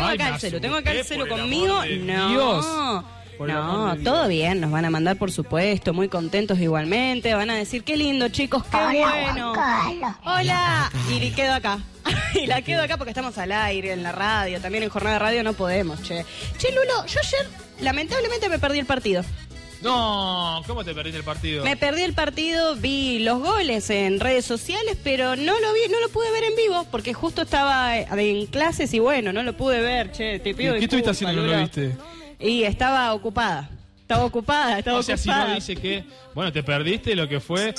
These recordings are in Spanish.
acá el celu conmigo. No, todo bien, nos van a mandar por supuesto, muy contentos igualmente, van a decir, qué lindo chicos, qué bueno. Hola, y quedo acá. Y la quedo acá porque estamos al aire, en la radio, también en Jornada de Radio no podemos, che. Che, Lulo, yo ayer lamentablemente me perdí el partido. No, ¿cómo te perdiste el partido? Me perdí el partido, vi los goles en redes sociales, pero no lo pude ver en vivo, porque justo estaba en clases y bueno, no lo pude ver, che, te pido ¿Qué estuviste haciendo que no lo viste? Y estaba ocupada. O sea, si no dice que, bueno, te perdiste lo que fue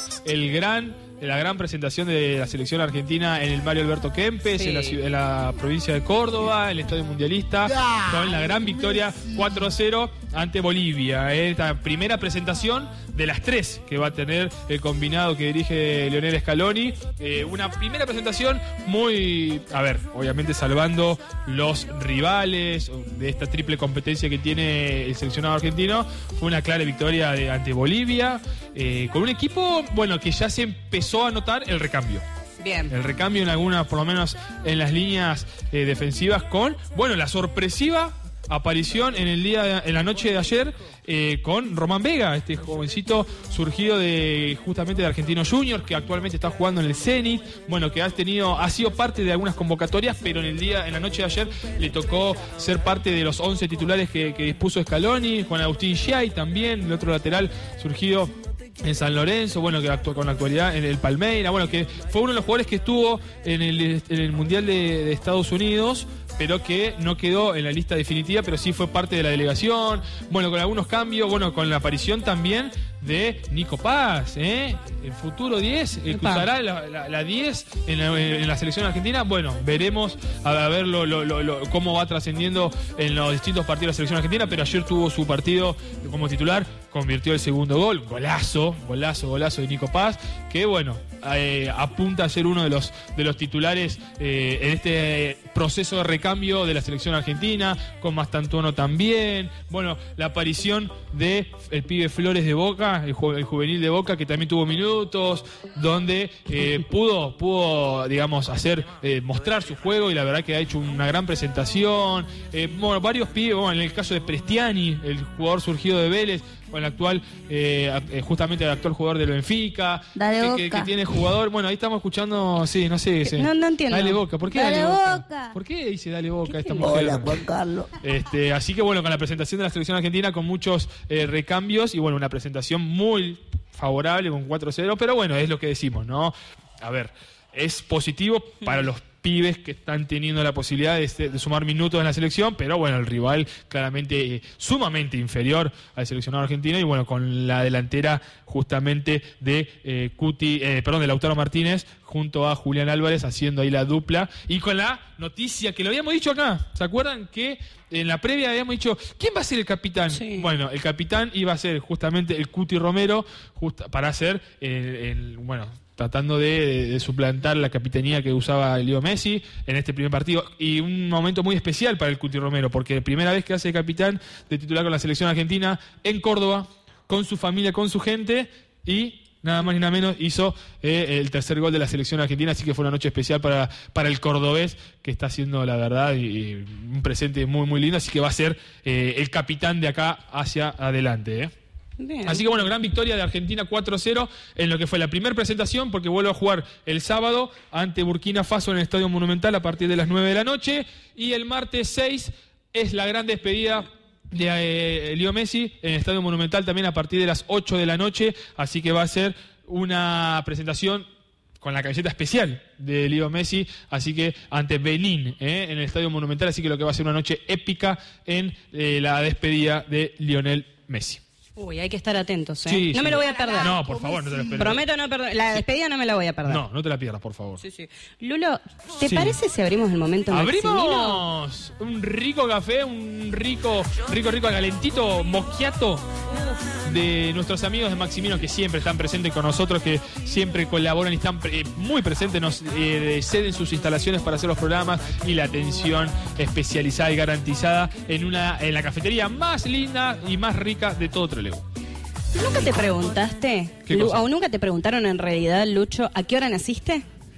la gran presentación de la selección argentina en el Mario Alberto Kempes, sí, en la provincia de Córdoba, en el Estadio Mundialista, con la gran victoria 4-0 ante Bolivia. Esta primera presentación de las 3 que va a tener el combinado que dirige Lionel Scaloni. Una primera presentación muy, obviamente salvando los rivales de esta triple competencia que tiene el seleccionado argentino. Fue una clara victoria ante Bolivia, con un equipo, bueno, que ya se empezó a notar el recambio. Bien. El recambio en algunas, por lo menos en las líneas defensivas, con, bueno, la sorpresiva aparición en la noche de ayer con Román Vega, este jovencito surgido justamente de Argentinos Juniors, que actualmente está jugando en el Zenit, bueno, que ha sido parte de algunas convocatorias, pero en la noche de ayer le tocó ser parte de los 11 titulares que dispuso Scaloni. Juan Agustín Giai también, el otro lateral surgido en San Lorenzo, bueno, que actuó con la actualidad en el Palmeiras, bueno, que fue uno de los jugadores que estuvo en el Mundial de Estados Unidos, pero que no quedó en la lista definitiva, pero sí fue parte de la delegación, bueno, con algunos cambios, bueno, con la aparición también de Nico Paz, el futuro 10, cruzará la 10 en la selección argentina. Bueno, veremos a ver cómo va trascendiendo en los distintos partidos de la selección argentina, pero ayer tuvo su partido como titular, convirtió el segundo gol, golazo de Nico Paz, que bueno, apunta a ser uno de los titulares en este proceso de recambio de la selección argentina, con Mastantuono también, bueno, la aparición de el pibe Flores de Boca, el juvenil de Boca, que también tuvo minutos, donde pudo digamos, mostrar su juego, y la verdad que ha hecho una gran presentación. Bueno, varios pibes, bueno, en el caso de Prestiani, el jugador surgido de Vélez, con el actual, justamente el actual jugador del Benfica, que tiene jugador. Bueno, ahí estamos escuchando, sí, no sé. No entiendo. Dale Boca, ¿por qué Dale Boca? ¿Por qué dice Dale Boca esta mujer? Hola, Juan Carlos. Así que bueno, con la presentación de la selección argentina, con muchos recambios, y bueno, una presentación muy favorable con 4-0, pero bueno, es lo que decimos, ¿no? A ver, es positivo para los pibes que están teniendo la posibilidad de sumar minutos en la selección, pero bueno, el rival claramente sumamente inferior al seleccionado argentino, y bueno, con la delantera justamente de de Lautaro Martínez junto a Julián Álvarez haciendo ahí la dupla, y con la noticia que lo habíamos dicho acá, ¿se acuerdan que en la previa habíamos dicho quién va a ser el capitán? Sí. Bueno, el capitán iba a ser justamente el Cuti Romero, para ser bueno, tratando de suplantar la capitanía que usaba Leo Messi en este primer partido, y un momento muy especial para el Cuti Romero, porque primera vez que hace capitán de titular con la selección argentina en Córdoba, con su familia, con su gente, y nada más ni nada menos hizo el tercer gol de la selección argentina, así que fue una noche especial para el cordobés, que está haciendo, la verdad, y un presente muy muy lindo, así que va a ser el capitán de acá hacia adelante, Bien. Así que bueno, gran victoria de Argentina 4-0 en lo que fue la primera presentación, porque vuelve a jugar el sábado ante Burkina Faso en el Estadio Monumental a partir de las 9 de la noche, y el martes 6 es la gran despedida de Leo Messi en el Estadio Monumental también a partir de las 8 de la noche, así que va a ser una presentación con la camiseta especial de Leo Messi, así que ante Benín en el Estadio Monumental, así que lo que va a ser una noche épica en la despedida de Lionel Messi. Uy, hay que estar atentos, Sí, no me lo voy a perder. No, por favor, no te lo esperes. Prometo no perder. La despedida no me la voy a perder. No te la pierdas, por favor. Sí. Lulo, ¿te parece si abrimos el momento Maximino? Abrimos un rico café, un rico calentito mocchiato de nuestros amigos de Maximino, que siempre están presentes con nosotros, que siempre colaboran y están muy presentes, nos ceden sus instalaciones para hacer los programas y la atención especializada y garantizada en la cafetería más linda y más rica de todo Trelew. ¿Nunca te preguntaste, o nunca te preguntaron en realidad, Lucho, a qué hora naciste?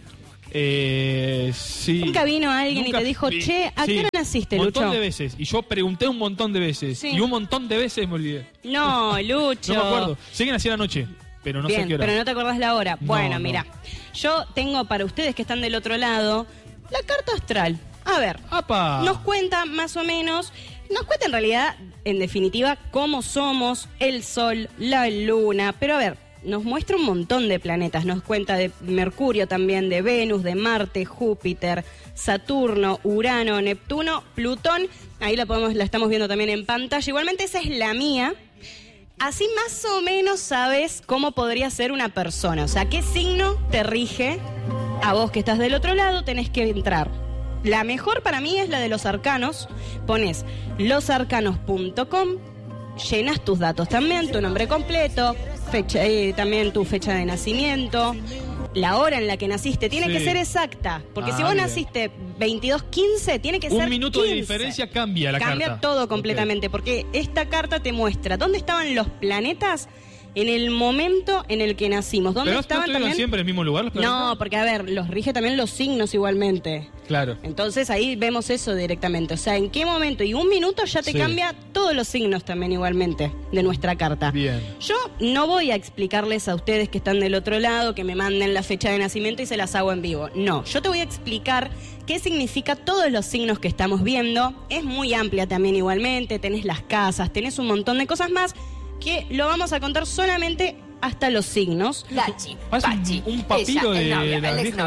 Sí. Nunca vino alguien y te dijo, che, ¿a qué hora naciste, Lucho? Un montón de veces. Y yo pregunté un montón de veces. Sí. Y un montón de veces me olvidé. No, Lucho. No me acuerdo. Sé que nací a la noche, pero no sé qué hora. Pero no te acordás la hora. No, bueno, mira, yo tengo para ustedes que están del otro lado la carta astral. A ver, ¡apa! Nos cuenta más o menos, nos cuenta en realidad, en definitiva, cómo somos, el Sol, la Luna. Pero a ver, nos muestra un montón de planetas. Nos cuenta de Mercurio también, de Venus, de Marte, Júpiter, Saturno, Urano, Neptuno, Plutón. Ahí la estamos viendo también en pantalla. Igualmente esa es la mía. Así más o menos sabes cómo podría ser una persona. O sea, qué signo te rige. A vos que estás del otro lado tenés que entrar. La mejor para mí es la de los arcanos. Pones losarcanos.com, llenas tus datos también, tu nombre completo, fecha, también tu fecha de nacimiento, la hora en la que naciste. Tiene que ser exacta, porque si vos naciste 22:15, tiene que ser 15. Un minuto de diferencia cambia la carta. Cambia todo completamente, porque esta carta te muestra dónde estaban los planetas en el momento en el que nacimos. ¿Dónde estaban también? ¿Siempre en el mismo lugar los planetas? No, porque a ver, los rige también los signos igualmente. Claro. Entonces ahí vemos eso directamente. O sea, en qué momento y un minuto ya te cambia todos los signos también igualmente de nuestra carta. Bien. Yo no voy a explicarles a ustedes que están del otro lado, que me manden la fecha de nacimiento y se las hago en vivo. No, yo te voy a explicar qué significa todos los signos que estamos viendo. Es muy amplia también igualmente. Tenés las casas, tenés un montón de cosas más que lo vamos a contar solamente hasta los signos. Lachi, Pachi, un papiro de la vieja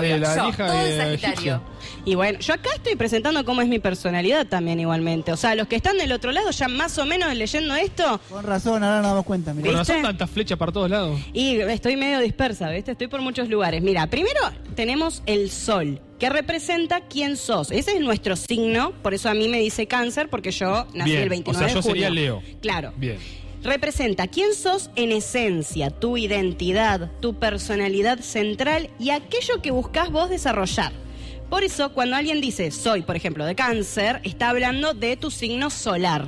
de Egipcio. Y bueno, yo acá estoy presentando cómo es mi personalidad también igualmente. O sea, los que están del otro lado ya más o menos leyendo esto. Con razón, ahora nos damos cuenta. Mirá. Con razón tantas flechas para todos lados. Y estoy medio dispersa, ¿viste? Estoy por muchos lugares. Mira, primero tenemos el Sol, que representa quién sos. Ese es nuestro signo, por eso a mí me dice Cáncer, porque yo nací el 29 de junio. O sea, yo sería Leo. Claro. Bien. Representa quién sos en esencia, tu identidad, tu personalidad central y aquello que buscas vos desarrollar. Por eso, cuando alguien dice soy, por ejemplo, de Cáncer, está hablando de tu signo solar.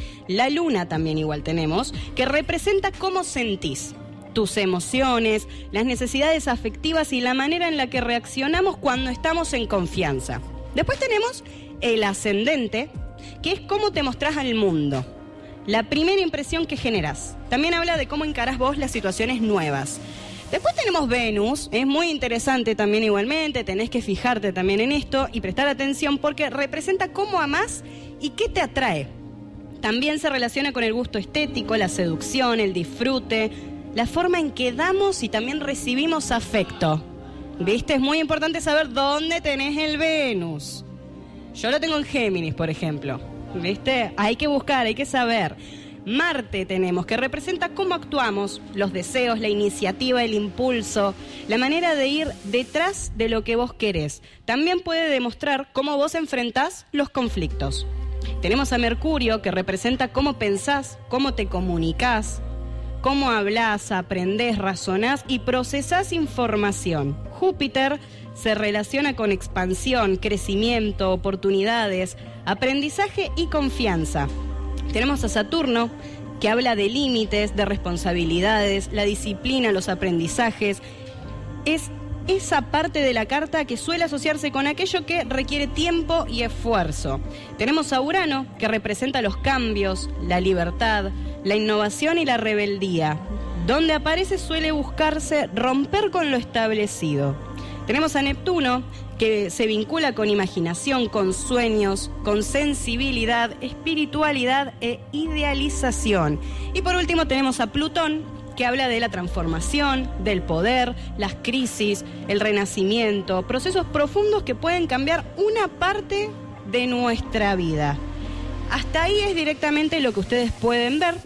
La Luna también igual tenemos, que representa cómo sentís, tus emociones, las necesidades afectivas y la manera en la que reaccionamos cuando estamos en confianza. Después tenemos el ascendente, que es cómo te mostrás al mundo. La primera impresión que generas. También habla de cómo encarás vos las situaciones nuevas. Después tenemos Venus, es muy interesante también igualmente, tenés que fijarte también en esto y prestar atención porque representa cómo amás y qué te atrae. También se relaciona con el gusto estético, la seducción, el disfrute, la forma en que damos y también recibimos afecto. ¿Viste? Es muy importante saber dónde tenés el Venus. Yo lo tengo en Géminis, por ejemplo. ¿Viste? Hay que buscar, hay que saber. Marte tenemos, que representa cómo actuamos, los deseos, la iniciativa, el impulso, la manera de ir detrás de lo que vos querés. También puede demostrar cómo vos enfrentás los conflictos. Tenemos a Mercurio, que representa cómo pensás, cómo te comunicás, cómo hablás, aprendés, razonás y procesás información. Júpiter se relaciona con expansión, crecimiento, oportunidades, aprendizaje y confianza. Tenemos a Saturno, que habla de límites, de responsabilidades, la disciplina, los aprendizajes. Es esa parte de la carta que suele asociarse con aquello que requiere tiempo y esfuerzo. Tenemos a Urano, que representa los cambios, la libertad, la innovación y la rebeldía. Donde aparece suele buscarse romper con lo establecido. Tenemos a Neptuno, que se vincula con imaginación, con sueños, con sensibilidad, espiritualidad e idealización. Y por último tenemos a Plutón, que habla de la transformación, del poder, las crisis, el renacimiento, procesos profundos que pueden cambiar una parte de nuestra vida. Hasta ahí es directamente lo que ustedes pueden ver,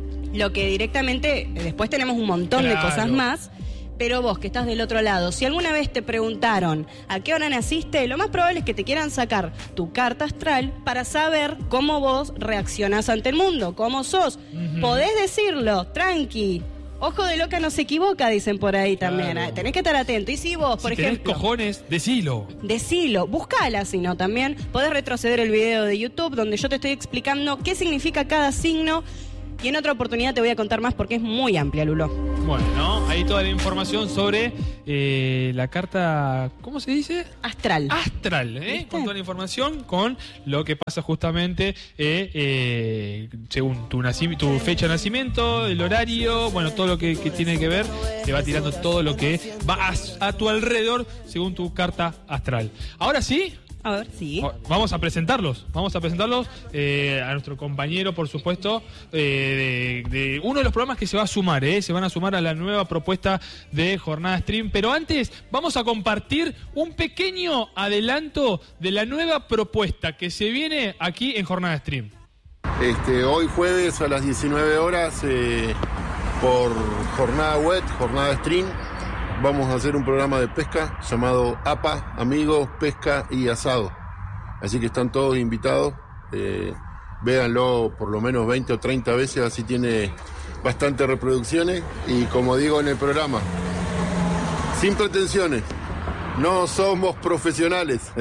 lo que directamente, después tenemos un montón de cosas más. Pero vos, que estás del otro lado, si alguna vez te preguntaron a qué hora naciste, lo más probable es que te quieran sacar tu carta astral para saber cómo vos reaccionás ante el mundo, cómo sos. Podés decirlo, tranqui. Ojo de loca no se equivoca, dicen por ahí también. Claro. Tenés que estar atento. Y si vos, por ejemplo... tenés cojones, decilo. Decilo, buscala, si no también. Podés retroceder el video de YouTube donde yo te estoy explicando qué significa cada signo. Y en otra oportunidad te voy a contar más porque es muy amplia, Lulo. Bueno, ahí toda la información sobre la carta, ¿cómo se dice? Astral. Astral, con toda la información, con lo que pasa justamente según tu fecha de nacimiento, el horario, bueno, todo lo que tiene que ver, te va tirando todo lo que va a tu alrededor según tu carta astral. Ahora sí. A ver, sí. Vamos a presentarlos a nuestro compañero, por supuesto, de uno de los programas que se va a sumar, se van a sumar a la nueva propuesta de Jornada Stream, pero antes vamos a compartir un pequeño adelanto de la nueva propuesta que se viene aquí en Jornada Stream. Hoy jueves a las 19 horas por Jornada Web, Jornada Stream, vamos a hacer un programa de pesca llamado APA, Amigos, Pesca y Asado. Así que están todos invitados. Véanlo por lo menos 20 o 30 veces, así tiene bastantes reproducciones. Y como digo en el programa, sin pretensiones, no somos profesionales.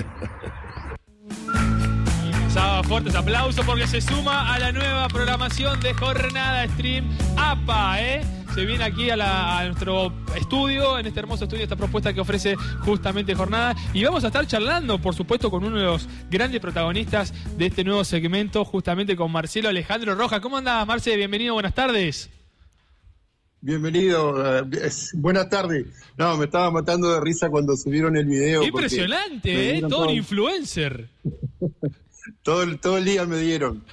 Fuertes aplausos porque se suma a la nueva programación de Jornada Stream APA, Se viene aquí a nuestro estudio, en este hermoso estudio, esta propuesta que ofrece justamente Jornada. Y vamos a estar charlando, por supuesto, con uno de los grandes protagonistas de este nuevo segmento, justamente con Marcelo Alejandro Rojas. ¿Cómo andás, Marce? Bienvenido, buenas tardes. Bienvenido, buenas tardes. No, me estaba matando de risa cuando subieron el video. Impresionante, todo un influencer. Todo el día me dieron.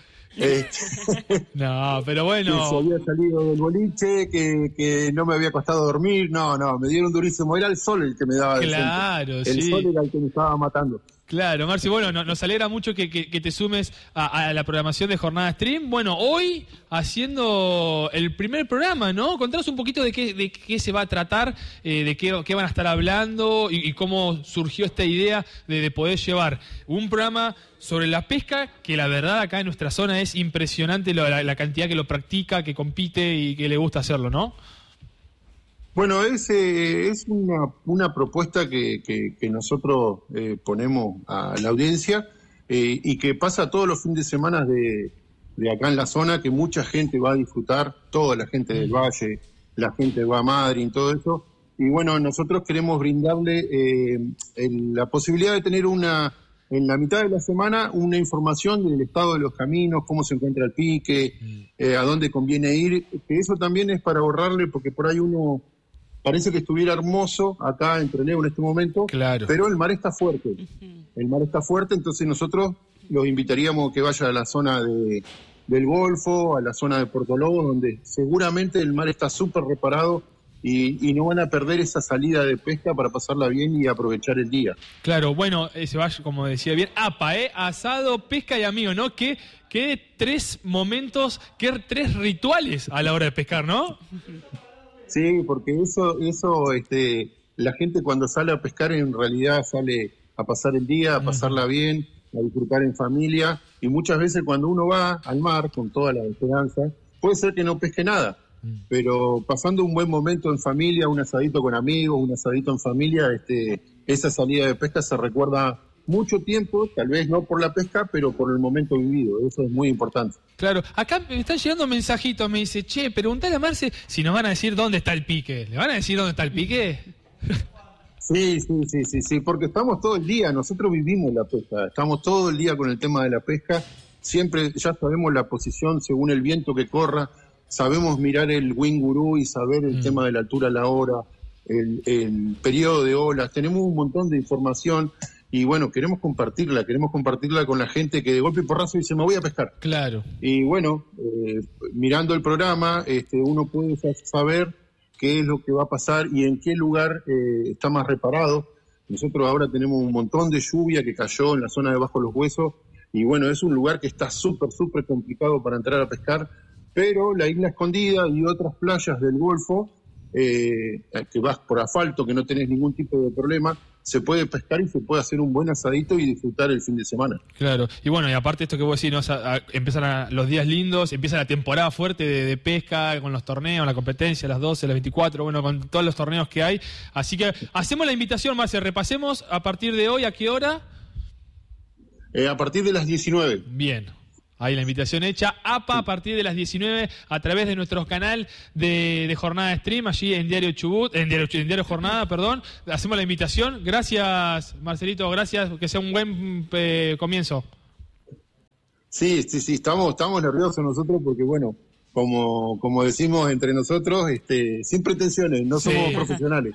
No, pero bueno. Que se había salido del boliche, que no me había costado dormir. No, me dieron durísimo. Era el sol el que me daba. Claro, el sol era el que me estaba matando. Claro, Marci, bueno, nos alegra mucho que te sumes a la programación de Jornada Stream. Bueno, hoy haciendo el primer programa, ¿no? Contanos un poquito de qué se va a tratar, de qué van a estar hablando y cómo surgió esta idea de poder llevar un programa sobre la pesca, que la verdad acá en nuestra zona es impresionante la cantidad que lo practica, que compite y que le gusta hacerlo, ¿no? Bueno, es una propuesta que nosotros ponemos a la audiencia y que pasa todos los fines de semana de acá en la zona, que mucha gente va a disfrutar, toda la gente del Valle, la gente de Guamadrid, todo eso. Y bueno, nosotros queremos brindarle la posibilidad de tener en la mitad de la semana una información del estado de los caminos, cómo se encuentra el pique, a dónde conviene ir, que eso también es para ahorrarle, porque por ahí uno parece que estuviera hermoso acá en Trelew en este momento, claro, pero el mar está fuerte. El mar está fuerte, entonces nosotros los invitaríamos a que vaya a la zona del Golfo, a la zona de Puerto Lobo, donde seguramente el mar está súper reparado y no van a perder esa salida de pesca para pasarla bien y aprovechar el día. Claro, bueno, se va, como decía bien, APA, asado, pesca y amigo, ¿no? Que tres momentos, tres rituales a la hora de pescar, ¿no? Sí, porque eso la gente cuando sale a pescar en realidad sale a pasar el día, a pasarla bien, a disfrutar en familia, y muchas veces cuando uno va al mar con toda la esperanza, puede ser que no pesque nada, pero pasando un buen momento en familia, un asadito con amigos, un asadito en familia, esa salida de pesca se recuerda mucho tiempo, tal vez no por la pesca, pero por el momento vivido. Eso es muy importante. Claro, acá me están llegando mensajitos, me dice, che, preguntale a Marce si nos van a decir dónde está el pique. ¿Le van a decir dónde está el pique? Sí, porque estamos todo el día, nosotros vivimos la pesca, estamos todo el día con el tema de la pesca, siempre ya sabemos la posición según el viento que corra, sabemos mirar el wind guru y saber el tema de la altura a la hora, el periodo de olas, tenemos un montón de información. Y bueno, queremos compartirla con la gente que de golpe y porrazo dice, me voy a pescar. Claro. Y bueno, mirando el programa, uno puede saber qué es lo que va a pasar y en qué lugar está más reparado. Nosotros ahora tenemos un montón de lluvia que cayó en la zona de Bajo los Huesos, y bueno, es un lugar que está súper complicado para entrar a pescar, pero la Isla Escondida y otras playas del Golfo, que vas por asfalto, que no tenés ningún tipo de problema, se puede pescar y se puede hacer un buen asadito y disfrutar el fin de semana. Claro, y bueno, y aparte esto que vos decís, ¿no? Empiezan los días lindos, empieza la temporada fuerte de pesca, con los torneos, la competencia, las 12, las 24, bueno, con todos los torneos que hay. Así que hacemos la invitación, Marce, repasemos a partir de hoy, ¿a qué hora? A partir de las 19. Bien. Ahí la invitación hecha. APA a partir de las 19 a través de nuestro canal de Jornada Stream, allí en Diario Chubut, en Diario Jornada, perdón. Hacemos la invitación. Gracias, Marcelito, gracias. Que sea un buen comienzo. Sí, estamos nerviosos nosotros porque, bueno, como decimos entre nosotros, sin pretensiones, no somos profesionales.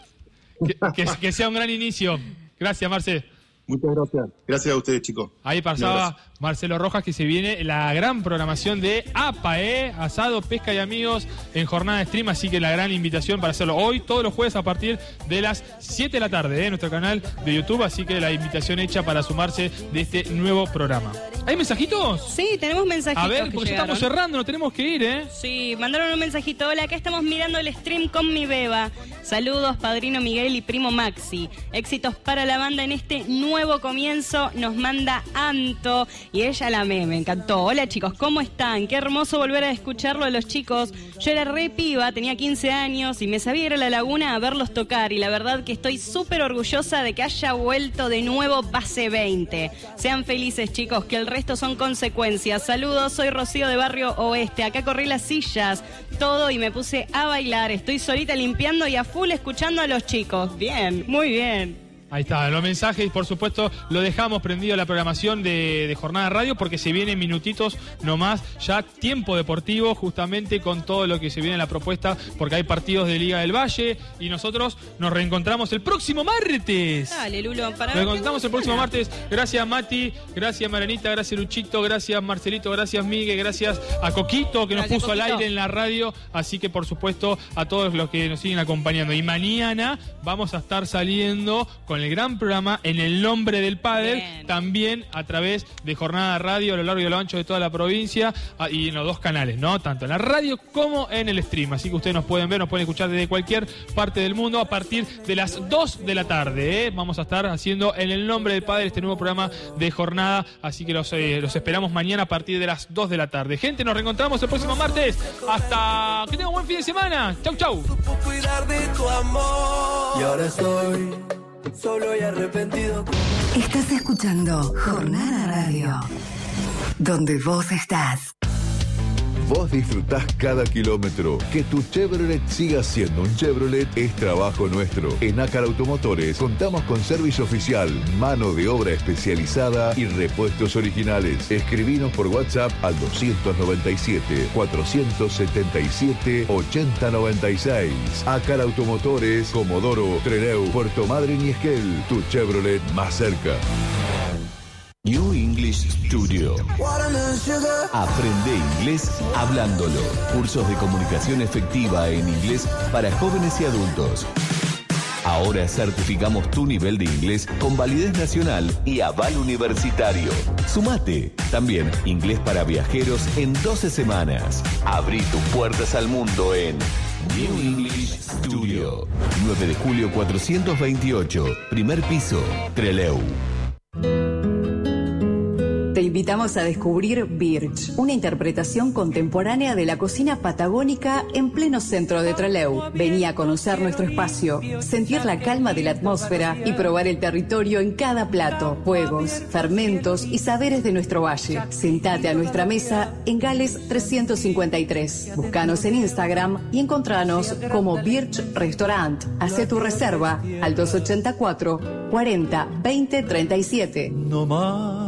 Que sea un gran inicio. Gracias, Marce. Muchas gracias. Gracias a ustedes, chicos. Ahí pasaba Marcelo Rojas, que se viene la gran programación de APA, asado, pesca y amigos en Jornada Stream, así que la gran invitación para hacerlo hoy, todos los jueves a partir de las 7 de la tarde, en nuestro canal de YouTube, así que la invitación hecha para sumarse de este nuevo programa. ¿Hay mensajitos? Sí, tenemos mensajitos. A ver, porque estamos cerrando, nos tenemos que ir, Sí, mandaron un mensajito. Hola, acá estamos mirando el stream con mi beba. Saludos, padrino Miguel y primo Maxi. Éxitos para la banda en este nuevo comienzo. Nos manda Anto y ella la me encantó. Hola chicos, ¿cómo están? Qué hermoso volver a escucharlo a los chicos. Yo era re piba, tenía 15 años y me sabía ir a la laguna a verlos tocar y la verdad que estoy súper orgullosa de que haya vuelto de nuevo Base 20. Sean felices chicos, que el resto son consecuencias. Saludos, soy Rocío de Barrio Oeste. Acá corrí las sillas, todo y me puse a bailar. Estoy solita limpiando y a full escuchando a los chicos. Bien, muy bien. Ahí está, los mensajes, por supuesto, lo dejamos prendido a la programación de Jornada Radio porque se vienen minutitos nomás, ya tiempo deportivo, justamente con todo lo que se viene en la propuesta, porque hay partidos de Liga del Valle y nosotros nos reencontramos el próximo martes. Dale, Lulo, para nos reencontramos el próximo martes. Gracias, Mati, gracias, Maranita, gracias, Luchito, gracias, Marcelito, gracias, Miguel, gracias a Coquito, que nos puso Coquito al aire en la radio, así que, por supuesto, a todos los que nos siguen acompañando. Y mañana vamos a estar saliendo con el gran programa En el Nombre del Pádel, también a través de Jornada Radio a lo largo y a lo ancho de toda la provincia y en los dos canales, ¿no? Tanto en la radio como en el stream. Así que ustedes nos pueden ver, nos pueden escuchar desde cualquier parte del mundo a partir de las 2 de la tarde. Vamos a estar haciendo En el Nombre del Pádel, este nuevo programa de Jornada. Así que los esperamos mañana a partir de las 2 de la tarde. Gente, nos reencontramos el próximo martes. Hasta que tengan un buen fin de semana. Chau, chau. Y ahora estoy solo y arrepentido. Estás escuchando Jornada Radio, donde vos estás. Vos disfrutás cada kilómetro. Que tu Chevrolet siga siendo un Chevrolet es trabajo nuestro. En Ácar Automotores contamos con servicio oficial, mano de obra especializada y repuestos originales. Escribinos por WhatsApp al 297-477-8096. Ácar Automotores, Comodoro, Trelew, Puerto Madryn y Esquel. Tu Chevrolet más cerca. New English Studio. Aprende inglés hablándolo. Cursos de comunicación efectiva en inglés para jóvenes y adultos. Ahora certificamos tu nivel de inglés con validez nacional y aval universitario. Sumate. También inglés para viajeros en 12 semanas. Abrí tus puertas al mundo en New English Studio. 9 de julio 428. Primer piso. Trelew. Te invitamos a descubrir Birch, una interpretación contemporánea de la cocina patagónica en pleno centro de Trelew. Vení a conocer nuestro espacio, sentir la calma de la atmósfera y probar el territorio en cada plato, juegos, fermentos y saberes de nuestro valle. Sentate a nuestra mesa en Gales 353. Búscanos en Instagram y encontranos como Birch Restaurant. Hacé tu reserva al 284 40 20 37. No más.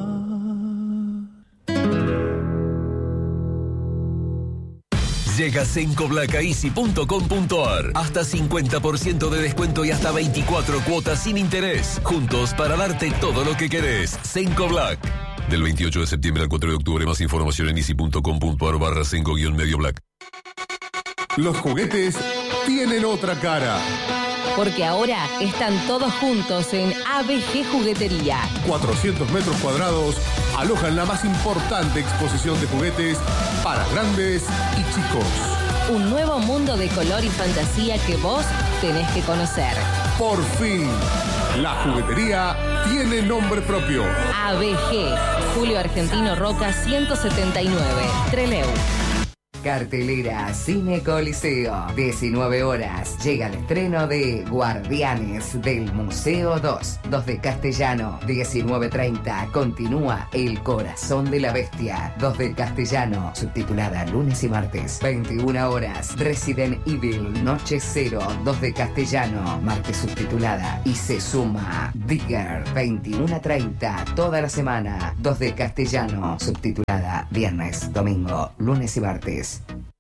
Llega sencoblacaeasy.com.ar. Hasta 50% de descuento y hasta 24 cuotas sin interés. Juntos para darte todo lo que querés. Senco Black. Del 28 de septiembre al 4 de octubre. Más información en easy.com.ar/senco-medio black. Los juguetes tienen otra cara. Porque ahora están todos juntos en ABG Juguetería. 400 metros cuadrados alojan la más importante exposición de juguetes para grandes y chicos. Un nuevo mundo de color y fantasía que vos tenés que conocer. Por fin, la juguetería tiene nombre propio. ABG, Julio Argentino Roca 179, Trelew. cartelera Cine Coliseo. 19 horas. Llega el estreno de Guardianes del Museo 2. 2 de castellano. 19:30. Continúa El Corazón de la Bestia. 2 de castellano. Subtitulada lunes y martes. 21 horas. Resident Evil Noche Cero. 2 de castellano. Martes subtitulada. Y se suma Digger. 21:30. Toda la semana. 2 de castellano. Subtitulada viernes, domingo, lunes y martes.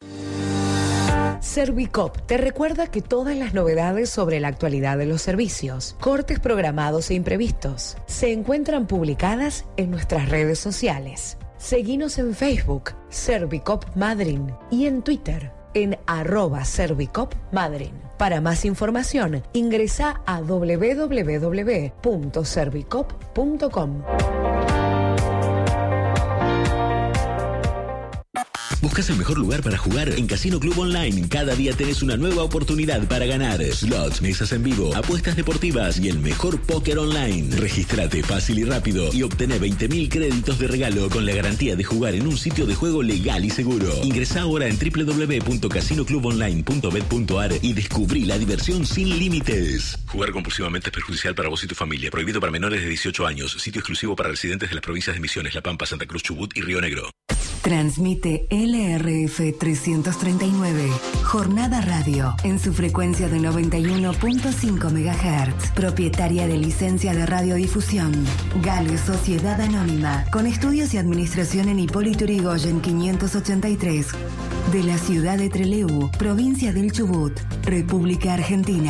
Servicop te recuerda que todas las novedades sobre la actualidad de los servicios, cortes programados e imprevistos, se encuentran publicadas en nuestras redes sociales. Seguinos en Facebook, Servicop Madryn, y en Twitter, en @ServicopMadryn. Para más información, ingresa a www.servicop.com. ¿Buscas el mejor lugar para jugar? En Casino Club Online, cada día tenés una nueva oportunidad para ganar. Slots, mesas en vivo, apuestas deportivas y el mejor póker online. Regístrate fácil y rápido y obtené 20.000 créditos de regalo con la garantía de jugar en un sitio de juego legal y seguro. Ingresá ahora en www.casinoclubonline.bet.ar y descubrí la diversión sin límites. Jugar compulsivamente es perjudicial para vos y tu familia. Prohibido para menores de 18 años. Sitio exclusivo para residentes de las provincias de Misiones, La Pampa, Santa Cruz, Chubut y Río Negro. Transmite LRF 339, Jornada Radio, en su frecuencia de 91.5 MHz, propietaria de licencia de radiodifusión. Gale Sociedad Anónima, con estudios y administración en Hipólito Yrigoyen 583, de la ciudad de Trelew, provincia del Chubut, República Argentina.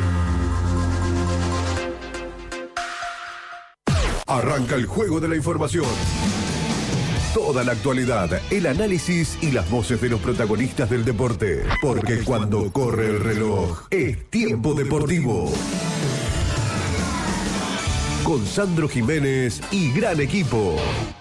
Arranca el juego de la información. Toda la actualidad, el análisis y las voces de los protagonistas del deporte. Porque cuando corre el reloj, es tiempo deportivo. Con Sandro Jiménez y gran equipo.